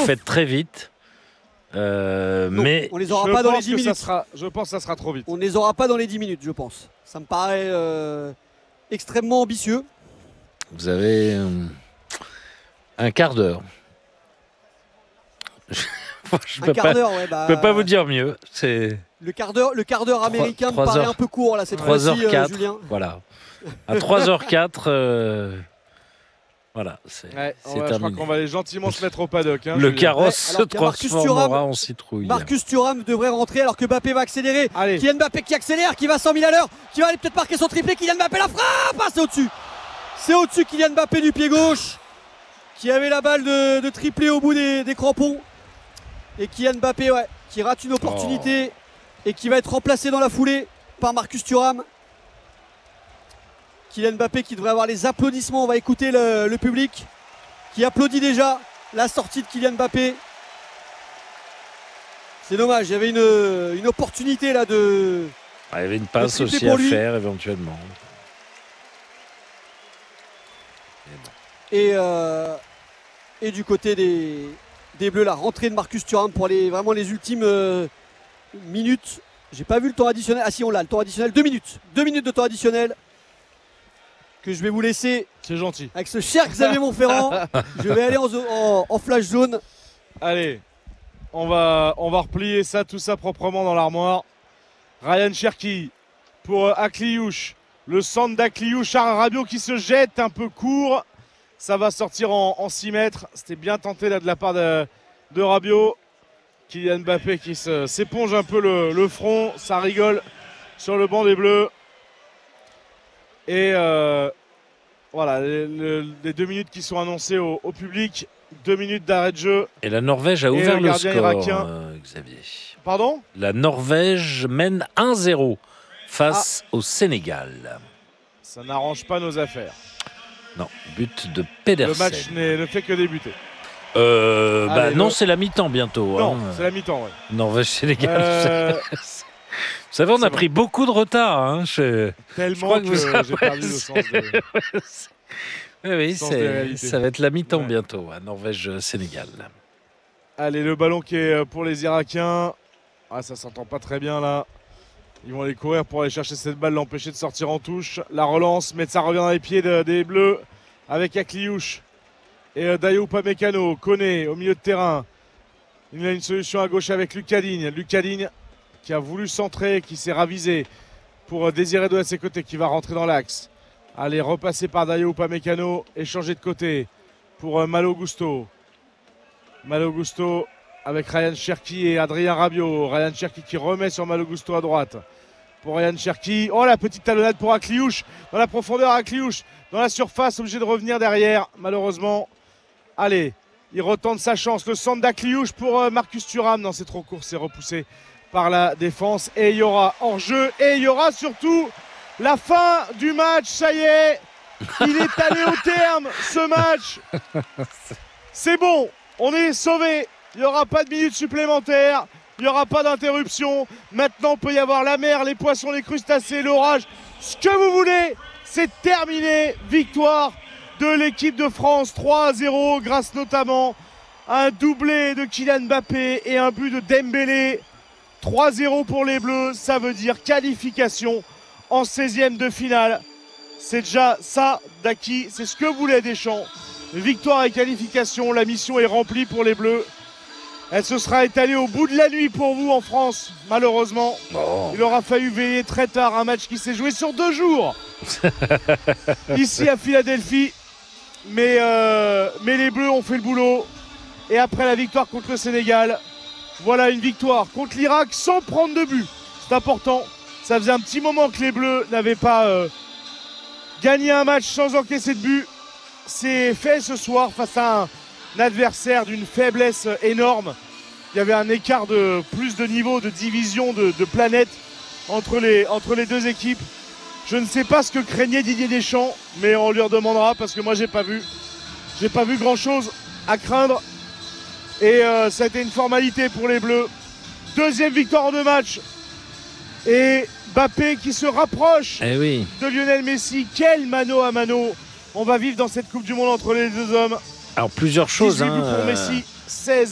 faites très vite. Mais on les aura pas dans les 10 minutes. Je pense que ça sera trop vite. On les aura pas dans les 10 minutes, je pense. Ça me paraît extrêmement ambitieux. vous avez un quart d'heure. Je Un quart d'heure, ouais. peux pas vous dire mieux. C'est le quart d'heure américain me paraît un peu court là cette fois-ci, 3h04. Julien. Voilà. À 3h04. Voilà, c'est je crois terminé. qu'on va aller gentiment se mettre au paddock. Le carrosse se transformera en citrouille. Marcus Thuram devrait rentrer alors que Mbappé va accélérer. Allez. Kylian Mbappé qui accélère, qui va 100 000 à l'heure, qui va aller peut-être marquer son triplé. Kylian Mbappé la frappe, c'est au-dessus. C'est au-dessus Kylian Mbappé du pied gauche, qui avait la balle de triplé au bout des crampons. Et Kylian Mbappé qui rate une opportunité et qui va être remplacé dans la foulée par Marcus Thuram. Kylian Mbappé qui devrait avoir les applaudissements. On va écouter le public qui applaudit déjà la sortie de Kylian Mbappé. C'est dommage, il y avait une opportunité là de... Il y avait une passe aussi à faire éventuellement. Et du côté des Bleus, la rentrée de Marcus Thuram pour vraiment les ultimes minutes. J'ai pas vu le temps additionnel. Ah si, on l'a, le temps additionnel, 2 minutes. 2 minutes de temps additionnel que je vais vous laisser. C'est gentil. Avec ce cher Xavier Montferrand. Je vais aller en flash zone. Allez, on va replier tout ça proprement dans l'armoire. Ryan Cherki pour Akliouche. Le centre d'Akliouche à Rabiot qui se jette un peu court. Ça va sortir en 6 mètres. C'était bien tenté là de la part de Rabiot. Kylian Mbappé qui s'éponge un peu le front. Ça rigole sur le banc des Bleus. Et voilà, les 2 minutes qui sont annoncées au public. 2 minutes d'arrêt de jeu. Et la Norvège a ouvert le score, irakien. Xavier. Pardon ? La Norvège mène 1-0 face au Sénégal. Ça n'arrange pas nos affaires. Non, but de Pedersen. Le match ne fait que débuter. Non, c'est la mi-temps bientôt. Non, c'est la mi-temps, ouais. Norvège-Sénégal. Vous savez, on a pris beaucoup de retard. Hein. Tellement que j'ai perdu le sens de... Oui, ça va être la mi-temps bientôt, à Norvège-Sénégal. Allez, le ballon qui est pour les Irakiens. Ah, ça s'entend pas très bien là. Ils vont aller courir pour aller chercher cette balle, l'empêcher de sortir en touche. La relance, mais ça revient dans les pieds des Bleus avec Akliouche. Et Dayot Upamecano, Koné au milieu de terrain. Il a une solution à gauche avec Lucas Digne. Lucas Digne qui a voulu centrer, qui s'est ravisé pour Désiré Doué à ses côtés, qui va rentrer dans l'axe. Allez, repasser par Dayot Upamecano et changer de côté pour Malo Gusto. Malo Gusto avec Ryan Cherki et Adrien Rabiot. Ryan Cherki qui remet sur Malo Gusto à droite. Pour Ryan Cherki. Oh, la petite talonnade pour Akliouche. Dans la profondeur, Akliouche. Dans la surface, obligé de revenir derrière, malheureusement. Allez, il retente sa chance. Le centre d'Akliouche pour Marcus Thuram. Non, c'est trop court, c'est repoussé par la défense. Et il y aura hors-jeu. Et il y aura surtout la fin du match. Ça y est, il est allé au terme, ce match. C'est bon, on est sauvé. Il n'y aura pas de minutes supplémentaires. Il n'y aura pas d'interruption. Maintenant, il peut y avoir la mer, les poissons, les crustacés, l'orage. Ce que vous voulez, c'est terminé. Victoire de l'équipe de France 3-0 grâce notamment à un doublé de Kylian Mbappé et un but de Dembélé. 3-0 pour les Bleus, ça veut dire qualification en 16e de finale. C'est déjà ça d'acquis, c'est ce que voulait Deschamps. Victoire et qualification, la mission est remplie pour les Bleus. Elle se sera étalée au bout de la nuit pour vous en France, malheureusement. Il aura fallu veiller très tard, un match qui s'est joué sur 2 jours. Ici à Philadelphie. Mais les Bleus ont fait le boulot. Et après la victoire contre le Sénégal, voilà une victoire contre l'Irak sans prendre de but. C'est important. Ça faisait un petit moment que les Bleus n'avaient pas gagné un match sans encaisser de but. C'est fait ce soir face à un adversaire d'une faiblesse énorme. Il y avait un écart de plus de niveau, de division, de planète entre les deux équipes. Je ne sais pas ce que craignait Didier Deschamps, mais on lui redemandera parce que moi j'ai pas vu grand chose à craindre. Et ça a été une formalité pour les Bleus. 2e victoire en 2 matchs. Et Mbappé qui se rapproche de Lionel Messi. Quel mano à mano on va vivre dans cette Coupe du Monde entre les deux hommes. Alors plusieurs choses. 18 buts pour Messi, 16